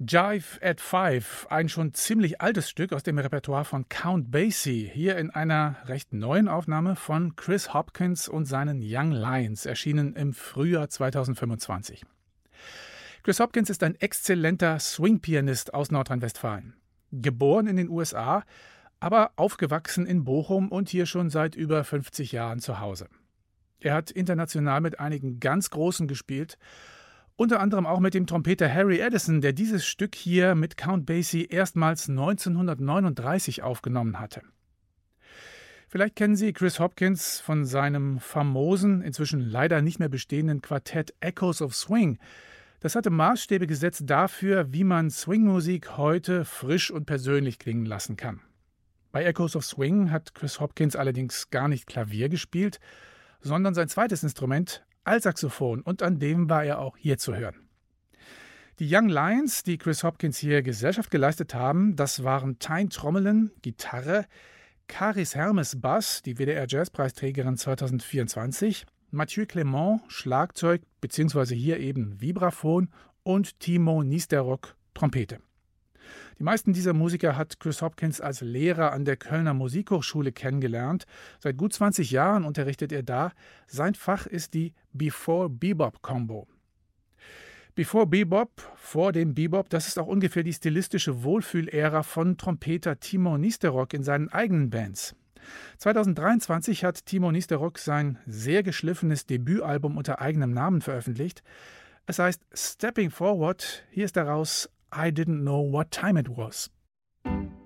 Jive at Five, ein schon ziemlich altes Stück aus dem Repertoire von Count Basie, hier in einer recht neuen Aufnahme von Chris Hopkins und seinen Young Lions, erschienen im Frühjahr 2025. Chris Hopkins ist ein exzellenter Swing-Pianist aus Nordrhein-Westfalen. Geboren in den USA, aber aufgewachsen in Bochum und hier schon seit über 50 Jahren zu Hause. Er hat international mit einigen ganz Großen gespielt, unter anderem auch mit dem Trompeter Harry Addison, der dieses Stück hier mit Count Basie erstmals 1939 aufgenommen hatte. Vielleicht kennen Sie Chris Hopkins von seinem famosen, inzwischen leider nicht mehr bestehenden Quartett Echoes of Swing. Das hatte Maßstäbe gesetzt dafür, wie man Swingmusik heute frisch und persönlich klingen lassen kann. Bei Echoes of Swing hat Chris Hopkins allerdings gar nicht Klavier gespielt, sondern sein zweites Instrument, Altsaxophon, und an dem war er auch hier zu hören. Die Young Lions, die Chris Hopkins hier Gesellschaft geleistet haben, das waren Tyne Trommelen, Gitarre, Karis Hermes Bass, die WDR-Jazzpreisträgerin 2024, Mathieu Clement, Schlagzeug bzw. hier eben Vibraphon und Timo Nisterok, Trompete. Die meisten dieser Musiker hat Chris Hopkins als Lehrer an der Kölner Musikhochschule kennengelernt. Seit gut 20 Jahren unterrichtet er da. Sein Fach ist die Before-Bebop-Combo. Before Bebop, vor dem Bebop, das ist auch ungefähr die stilistische Wohlfühlära von Trompeter Timo Nisterok in seinen eigenen Bands. 2023 hat Timo Nisterok sein sehr geschliffenes Debütalbum unter eigenem Namen veröffentlicht. Es heißt Stepping Forward. Hier ist daraus I Didn't Know What Time It Was.